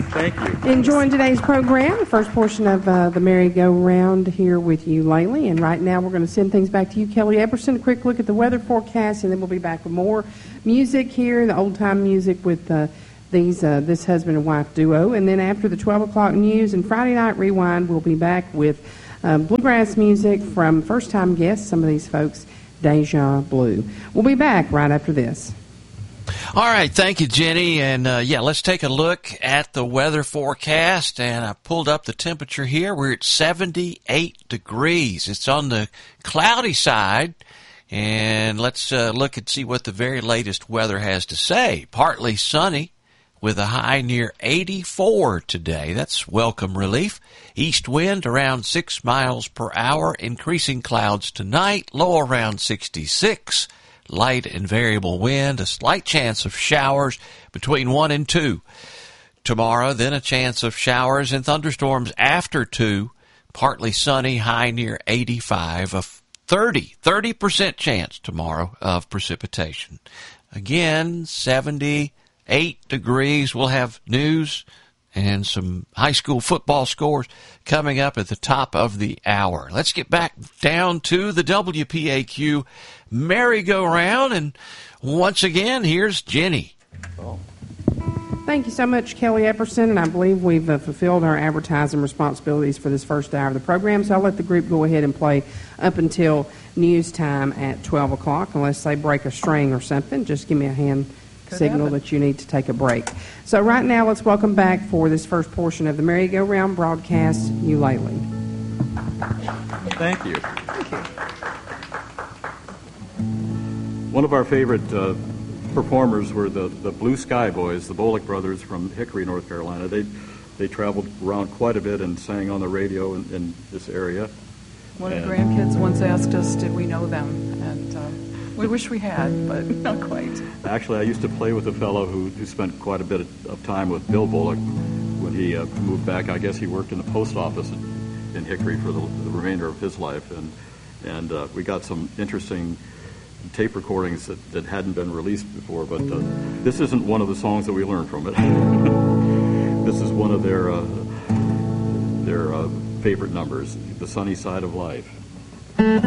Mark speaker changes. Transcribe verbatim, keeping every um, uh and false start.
Speaker 1: Thank you.
Speaker 2: Enjoying today's program, the first portion of uh, the merry-go-round here with you lately. And right now we're going to send things back to you, Kelly Epperson. A quick look at the weather forecast, and then we'll be back with more music here, the old-time music with uh, these uh, this husband and wife duo. And then after the twelve o'clock news and Friday Night Rewind, we'll be back with uh, bluegrass music from first-time guests, some of these folks, Deja Blue. We'll be back right after this.
Speaker 3: All right, thank you, Jenny. And, uh, yeah, let's take a look at the weather forecast. And I pulled up the temperature here. We're at seventy-eight degrees. It's on the cloudy side. And let's uh, look and see what the very latest weather has to say. Partly sunny with a high near eighty-four today. That's welcome relief. East wind around six miles per hour. Increasing clouds tonight. Low around sixty-six. Light and variable wind, a slight chance of showers between one and two. Tomorrow, then a chance of showers and thunderstorms after two. Partly sunny, high near eighty-five. A thirty, thirty percent chance tomorrow of precipitation. Again, seventy-eight degrees. We'll have news and some high school football scores coming up at the top of the hour. Let's get back down to the W P A Q merry-go-round, and once again, here's Jenny.
Speaker 1: Oh.
Speaker 2: Thank you so much, Kelly Epperson, and I believe we've uh, fulfilled our advertising responsibilities for this first hour of the program, so I'll let the group go ahead and play up until news time at twelve o'clock, unless they break a string or something. Just give me a hand Could signal happen. That you need to take a break. So right now, let's welcome back for this first portion of the merry-go-round broadcast, You Lately.
Speaker 1: Thank you.
Speaker 2: Thank you.
Speaker 1: One of our favorite uh, performers were the, the Blue Sky Boys, the Bolick brothers from Hickory, North Carolina. They they traveled around quite a bit and sang on the radio in, in this area.
Speaker 4: One of
Speaker 1: and
Speaker 4: the grandkids once asked us, did we know them? And uh, we wish we had, but not quite.
Speaker 1: Actually, I used to play with a fellow who, who spent quite a bit of time with Bill Bolick when he uh, moved back. I guess he worked in the post office in, in Hickory for the, the remainder of his life. And, and uh, we got some interesting tape recordings that, that hadn't been released before, but uh, this isn't one of the songs that we learned from it. This is one of their uh, their uh, favorite numbers, The Sunny Side of Life.